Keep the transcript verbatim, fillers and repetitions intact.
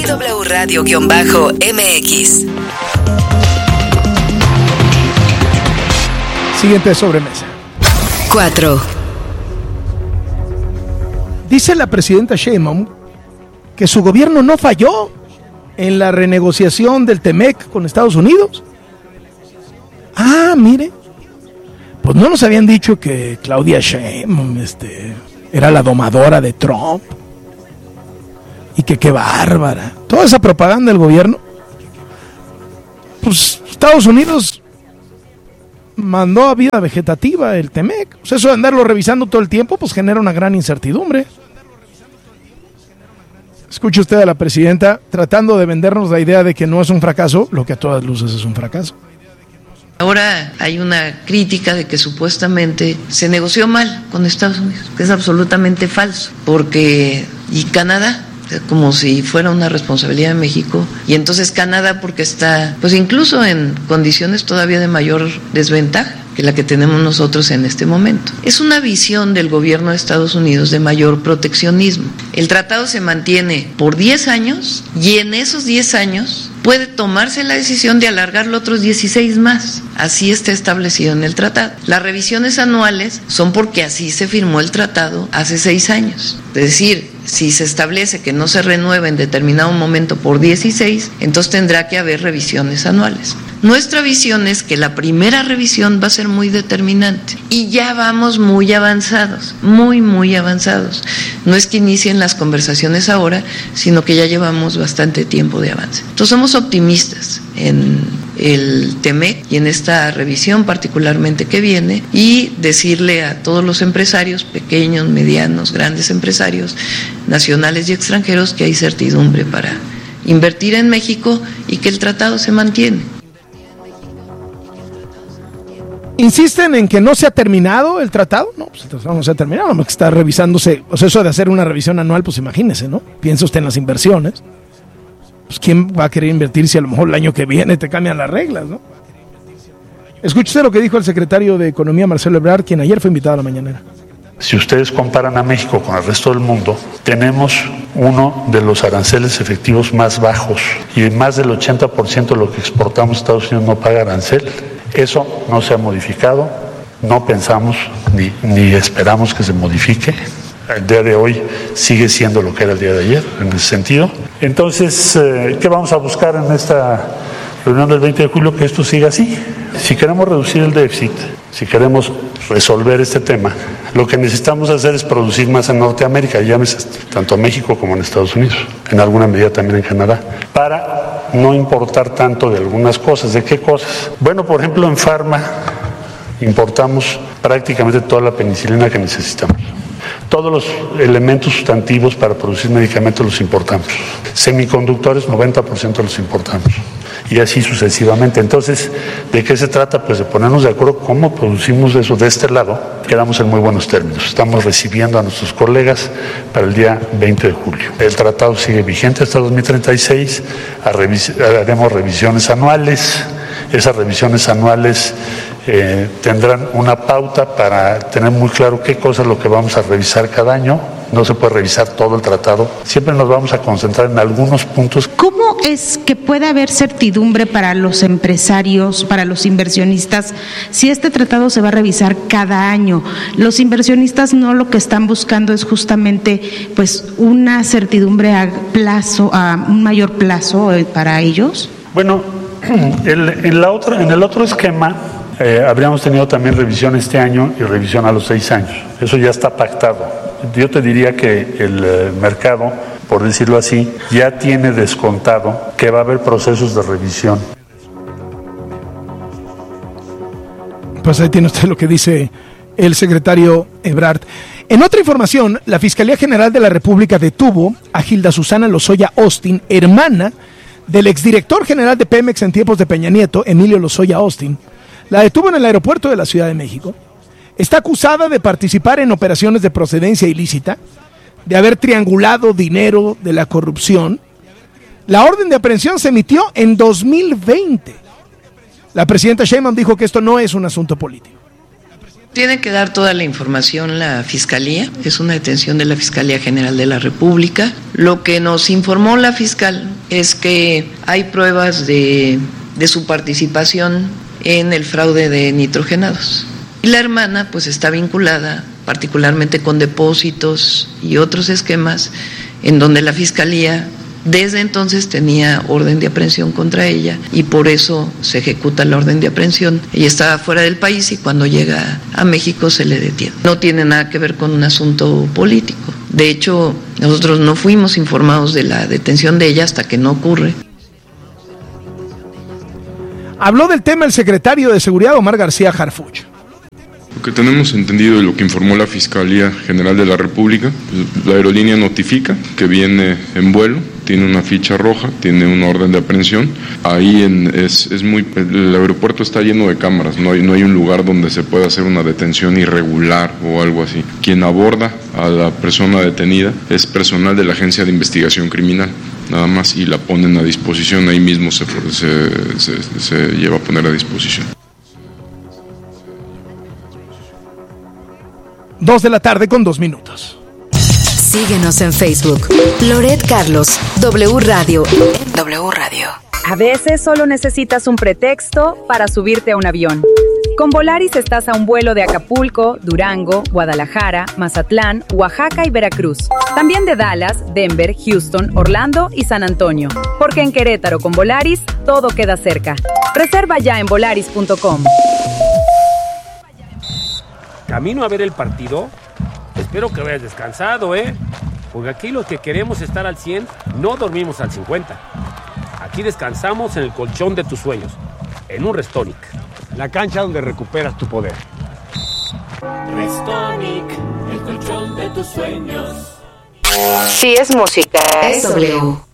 W Radio-M X. Siguiente sobremesa. cuatro. Dice la presidenta Sheinbaum que su gobierno no falló en la renegociación del T-M E C con Estados Unidos. Ah, mire, pues no nos habían dicho que Claudia Sheinbaum este, era la domadora de Trump y que qué bárbara. Toda esa propaganda del gobierno, pues Estados Unidos mandó a vida vegetativa el T M E C. Pues eso de andarlo revisando todo el tiempo, pues genera una gran incertidumbre. Escuche usted a la presidenta tratando de vendernos la idea de que no es un fracaso, lo que a todas luces es un fracaso. Ahora hay una crítica de que supuestamente se negoció mal con Estados Unidos, que es absolutamente falso, porque y Canadá, como si fuera una responsabilidad de México, y entonces Canadá porque está, pues incluso en condiciones todavía de mayor desventaja que la que tenemos nosotros en este momento. Es una visión del gobierno de Estados Unidos de mayor proteccionismo. El tratado se mantiene por diez años y en esos diez años puede tomarse la decisión de alargarlo otros dieciséis más. Así está establecido en el tratado. Las revisiones anuales son porque así se firmó el tratado hace seis años. Es decir, si se establece que no se renueva en determinado momento por dieciséis, entonces tendrá que haber revisiones anuales. Nuestra visión es que la primera revisión va a ser muy determinante y ya vamos muy avanzados, muy, muy avanzados. No es que inicien las conversaciones ahora, sino que ya llevamos bastante tiempo de avance. Entonces somos optimistas en el T M E C y en esta revisión particularmente que viene, y decirle a todos los empresarios, pequeños, medianos, grandes empresarios, nacionales y extranjeros, que hay certidumbre para invertir en México y que el tratado se mantiene. ¿Insisten en que no se ha terminado el tratado? No, pues el tratado no se ha terminado, nomás que está revisándose. O sea, eso de hacer una revisión anual, pues imagínese, ¿no? Piensa usted en las inversiones. Pues ¿quién va a querer invertir si a lo mejor el año que viene te cambian las reglas, ¿no? Escuche usted lo que dijo el secretario de Economía, Marcelo Ebrard, quien ayer fue invitado a la mañanera. Si ustedes comparan a México con el resto del mundo, tenemos uno de los aranceles efectivos más bajos y más del ochenta por ciento de lo que exportamos a Estados Unidos no paga arancel. Eso no se ha modificado, no pensamos ni, ni esperamos que se modifique. El día de hoy sigue siendo lo que era el día de ayer, en ese sentido. Entonces, eh, ¿qué vamos a buscar en esta reunión del veinte de julio? Que esto siga así. Si queremos reducir el déficit, si queremos resolver este tema, lo que necesitamos hacer es producir más en Norteamérica, llámese tanto en México como en Estados Unidos, en alguna medida también en Canadá, para no importar tanto de algunas cosas. ¿De qué cosas? Bueno, por ejemplo, en Pharma importamos prácticamente toda la penicilina que necesitamos. Todos los elementos sustantivos para producir medicamentos los importamos. Semiconductores, noventa por ciento los importamos. Y así sucesivamente. Entonces, ¿de qué se trata? Pues de ponernos de acuerdo cómo producimos eso de este lado. Quedamos en muy buenos términos. Estamos recibiendo a nuestros colegas para el día veinte de julio. El tratado sigue vigente hasta dos mil treinta y seis. Haremos revisiones anuales. Esas revisiones anuales eh, tendrán una pauta para tener muy claro qué cosa es lo que vamos a revisar cada año. No se puede revisar todo el tratado. Siempre nos vamos a concentrar en algunos puntos. ¿Cómo es que puede haber certidumbre para los empresarios, para los inversionistas, si este tratado se va a revisar cada año? Los inversionistas no lo que están buscando es justamente pues una certidumbre a plazo, a un mayor plazo para ellos. Bueno, el, en, la otra, en el otro esquema eh, habríamos tenido también revisión este año y revisión a los seis años. Eso ya está pactado. Yo te diría que el eh, mercado, por decirlo así, ya tiene descontado que va a haber procesos de revisión. Pues ahí tiene usted lo que dice el secretario Ebrard. En otra información, la Fiscalía General de la República detuvo a Gilda Susana Lozoya Austin, hermana del exdirector general de Pemex en tiempos de Peña Nieto, Emilio Lozoya Austin. La detuvo en el aeropuerto de la Ciudad de México. Está acusada de participar en operaciones de procedencia ilícita, de haber triangulado dinero de la corrupción. La orden de aprehensión se emitió en dos mil veinte. La presidenta Sheinbaum dijo que esto no es un asunto político. Tiene que dar toda la información la Fiscalía, es una detención de la Fiscalía General de la República. Lo que nos informó la fiscal es que hay pruebas de, de su participación en el fraude de nitrogenados. Y la hermana pues está vinculada particularmente con depósitos y otros esquemas en donde la Fiscalía desde entonces tenía orden de aprehensión contra ella y por eso se ejecuta la orden de aprehensión. Ella estaba fuera del país y cuando llega a México se le detiene. No tiene nada que ver con un asunto político. De hecho, nosotros no fuimos informados de la detención de ella hasta que no ocurre. Habló del tema el secretario de Seguridad, Omar García Harfuch. Lo que tenemos entendido y lo que informó la Fiscalía General de la República, la aerolínea notifica que viene en vuelo, tiene una ficha roja, tiene una orden de aprehensión. Ahí en, es, es muy, el aeropuerto está lleno de cámaras, no hay, no hay un lugar donde se pueda hacer una detención irregular o algo así. Quien aborda a la persona detenida es personal de la Agencia de Investigación Criminal, nada más, y la ponen a disposición, ahí mismo se, se, se, se lleva a poner a disposición. Dos de la tarde con dos minutos. Síguenos en Facebook. Loret Carlos, W Radio. W Radio. A veces solo necesitas un pretexto para subirte a un avión. Con Volaris estás a un vuelo de Acapulco, Durango, Guadalajara, Mazatlán, Oaxaca y Veracruz. También de Dallas, Denver, Houston, Orlando y San Antonio. Porque en Querétaro con Volaris todo queda cerca. Reserva ya en volaris punto com. Camino a ver el partido. Espero que vayas descansado, ¿eh? Porque aquí los que queremos estar al cien no dormimos al cincuenta. Aquí descansamos en el colchón de tus sueños, en un Restonic. La cancha donde recuperas tu poder. Restonic, el colchón de tus sueños. Si es música, es W.